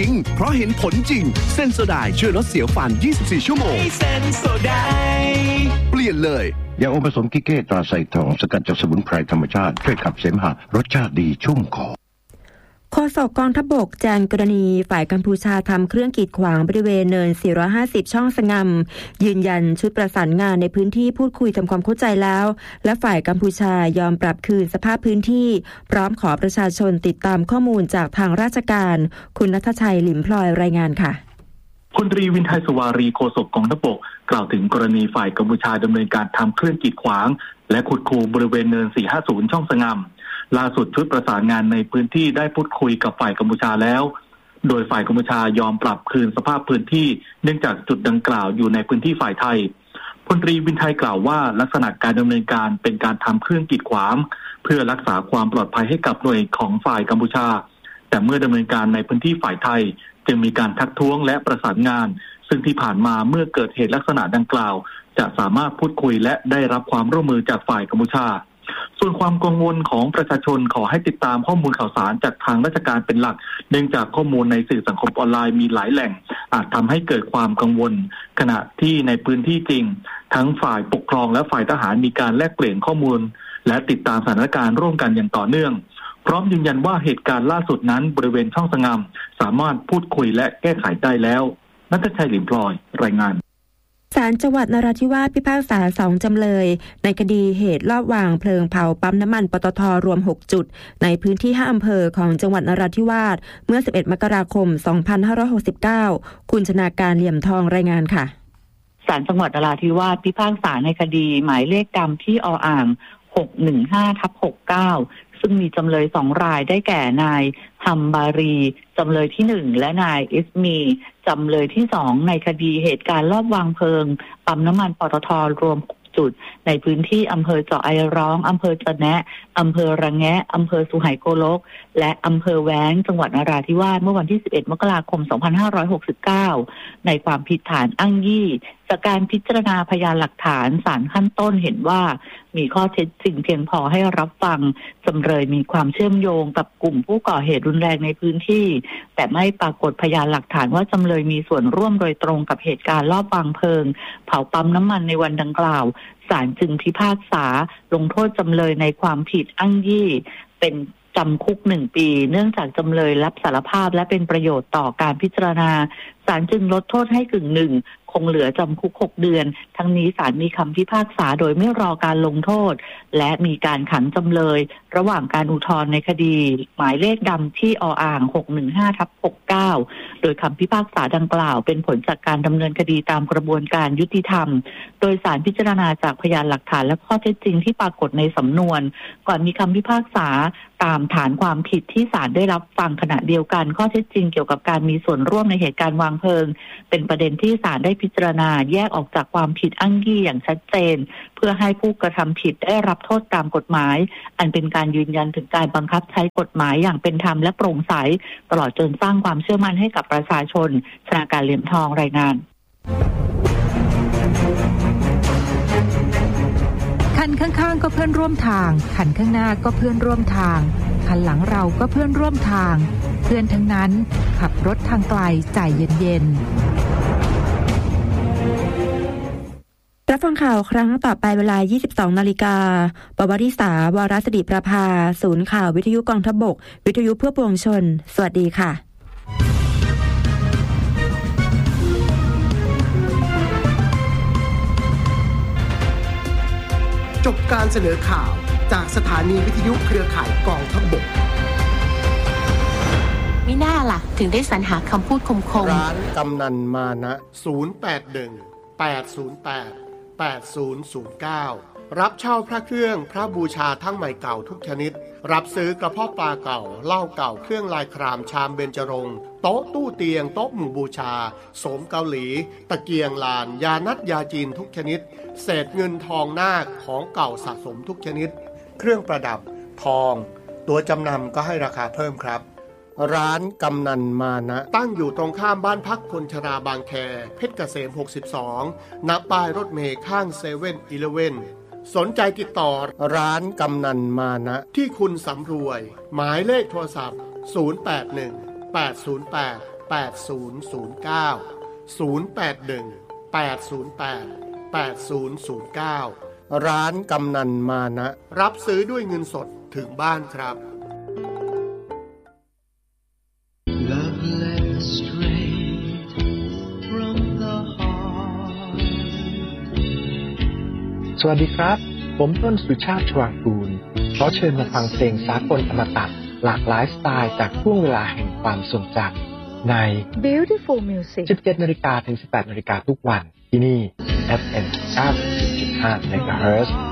ริงเพราะเห็นผลจริงเซนโซไดช่วยลดเสียวฟัน24ชั่วโมงเซนโซไดเปลี่ยนเลยยาอมผสมกิเก้ตราไซทองสกัดจากสมุนไพรธรรมชาติช่วยขับเสมหะรสชาติดีชุ่มคอโฆษกกองทัพบกแจ้งกรณีฝ่ายกัมพูชาทำเครื่องกีดขวางบริเวณเนิน450ช่องสงำยืนยันชุดประสานงานในพื้นที่พูดคุยทำความเข้าใจแล้วและฝ่ายกัมพูชายอมปรับคืนสภาพพื้นที่พร้อมขอประชาชนติดตามข้อมูลจากทางราชการคุณณัฐชัยหลิมพลอยรายงานค่ะพลตรีวินไทยสุวารีโฆษกกองทัพบกกล่าวถึงกรณีฝ่ายกัมพูชาดำเนินการทำเครื่องกีดขวางและขุดคูบริเวณเนิน450ช่องสงำล่าสุดชุดประสานงานในพื้นที่ได้พูดคุยกับฝ่ายกัมพูชาแล้วโดยฝ่ายกัมพูชายอมปรับคืนสภาพพื้นที่เนื่องจากจุดดังกล่าวอยู่ในพื้นที่ฝ่ายไทยพลตรีวินไทยกล่าวว่าลักษณะการดำเนินการเป็นการทำเครื่องกีดขวางเพื่อรักษาความปลอดภัยให้กับหน่วยของฝ่ายกัมพูชาแต่เมื่อดำเนินการในพื้นที่ฝ่ายไทยจึงมีการทักท้วงและประสานงานซึ่งที่ผ่านมาเมื่อเกิดเหตุลักษณะดังกล่าวจะสามารถพูดคุยและได้รับความร่วมมือจากฝ่ายกัมพูชาส่วนความกังวลของประชาชนขอให้ติดตามข้อมูลข่าวสารจากทางราชการเป็นหลักเนื่องจากข้อมูลในสื่อสังคมออนไลน์มีหลายแหล่งอาจทำให้เกิดความกังวลขณะที่ในพื้นที่จริงทั้งฝ่ายปกครองและฝ่ายทหารมีการแลกเปลี่ยนข้อมูลและติดตามสถานการณ์ร่วมกันอย่างต่อเนื่องพร้อมยืนยันว่าเหตุการณ์ล่าสุดนั้นบริเวณช่องสงำสามารถพูดคุยและแก้ไขได้แล้วณัฐชัยหลิมพลอยรายงานศาลจังหวัดนราธิวาสพิพากษา2จำเลยในคดีเหตุลอบวางเพลิงเผาปั๊มน้ำมันปตท.รวม6จุดในพื้นที่5อำเภอของจังหวัดนราธิวาสเมื่อ11มกราคม2569คุณชนาการเหลี่ยมทองรายงานค่ะศาลจังหวัดนราธิวาสพิพากษาในคดีหมายเลขดำที่ออ่าง615/69ซึ่งมีจำเลย2รายได้แก่นายฮัมบารีจำเลยที่1และนายอิสมีจำเลยที่2ในคดีเหตุการณ์ลอบวางเพลิงปั๊มน้ำมันปตท.รวมจุดในพื้นที่อำเภอเจาะไอร้องอำเภอจะแนะอำเภอระแงะอำเภอสุไหโกลกและอำเภอแว้งจังหวัดนราธิวาสเมื่อวันที่11มกราคม2569ในความผิดฐานอ้างยี่จากการพิจารณาพยานหลักฐานศาลขั้นต้นเห็นว่ามีข้อเท็จจริงเพียงพอให้รับฟังจำเลยมีความเชื่อมโยงกับกลุ่มผู้ก่อเหตุรุนแรงในพื้นที่แต่ไม่ปรากฏพยานหลักฐานว่าจำเลยมีส่วนร่วมโดยตรงกับเหตุการณ์ลอบวางเพลิงเผาปั๊มน้ำมันในวันดังกล่าวศาลจึงพิพากษาลงโทษจำเลยในความผิดอ้างยี่เป็นจำคุก1ปีเนื่องจากจำเลยรับสารภาพและเป็นประโยชน์ต่อการพิจารณาศาลจึงลดโทษให้กึ่งหนึ่งคงเหลือจำคุก6เดือนทั้งนี้ศาลมีคำพิพากษาโดยไม่รอการลงโทษและมีการขังจำเลยระหว่างการอุทธรณ์ในคดีหมายเลขดำที่ออ่าง 615/69 โดยคำพิพากษาดังกล่าวเป็นผลจากการดำเนินคดีตามกระบวนการยุติธรรมโดยศาลพิจารณาจากพยานหลักฐานและข้อเท็จจริงที่ปรากฏในสำนวนก่อนมีคำพิพากษาตามฐานความผิดที่ศาลได้รับฟังขณะเดียวกันข้อเท็จจริงเกี่ยวกับการมีส่วนร่วมในเหตุการณ์วางเพลิงเป็นประเด็นที่ศาลได้พิจารณาแยกออกจากความผิดอ้างยี่อย่างชัดเจนเพื่อให้ผู้กระทำผิดได้รับโทษตามกฎหมายอันเป็นการยืนยันถึงการบังคับใช้กฎหมายอย่างเป็นธรรมและโปร่งใสตลอดจนสร้างความเชื่อมั่นให้กับประชาชนชนาการเหลี่ยมทองรายงานคันข้างๆก็เพื่อนร่วมทางคันข้างหน้าก็เพื่อนร่วมทางคันหลังเราก็เพื่อนร่วมทางเพื่อนทั้งนั้นขับรถทางไกลใจเย็นๆรับฟังข่าวครั้งต่อไปเวลา 22 นาฬิกาปวริษาวรศดิประภาศูนย์ข่าววิทยุกองทัพบกวิทยุเพื่อปวงชนสวัสดีค่ะจบการเสนอข่าวจากสถานีวิทยุเครือข่ายกองทัพบกมิน่าล่ะถึงได้สรรหาคำพูดคมๆร้านกำนันมานะ081-808-8009รับเช่าพระเครื่องพระบูชาทั้งใหม่เก่าทุกชนิดรับซื้อกระเพาะปลาเก่าเหล้าเก่าเครื่องลายครามชามเบญจรงค์โต๊ะตู้เตียงโต๊ะหมู่บูชาโสมเกาหลีตะเกียงลานยานัดยาจีนทุกชนิดเศษเงินทองนาคของเก่าสะสมทุกชนิดเครื่องประดับทองตัวจำนำก็ให้ราคาเพิ่มครับร้านกำนันมานะตั้งอยู่ตรงข้ามบ้านพักคนชราบางแคเพชรเกษม62ณป้ายรถเมล์ข้าง7-Elevenสนใจติดต่อร้านกำนันมานะที่คุณสำรวยหมายเลขโทรศัพท์081-808-8009 ร้านกำนันมานะรับซื้อด้วยเงินสดถึงบ้านครับสวัสดีครับผมต้นสุชาติชวางกูลขอเชิญมาฟังเพลงสากลอมตะหลากหลายสไตล์จากช่วงเวลาแห่งความทรงจำใน Beautiful Music 17 นาฬิกาถึง 18 นาฬิกาทุกวันที่นี่ FM 94.5 MHz